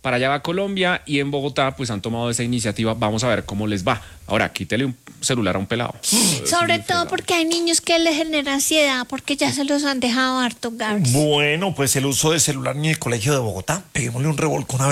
para allá va Colombia y en Bogotá pues han tomado esa iniciativa. Vamos a ver cómo les va. Ahora, quítele un celular a un pelado. Sobre todo porque hay niños que les genera ansiedad porque ya se los han dejado harto, Gabs. Bueno, pues el uso de celular en el colegio de Bogotá. Peguémosle un revolcón a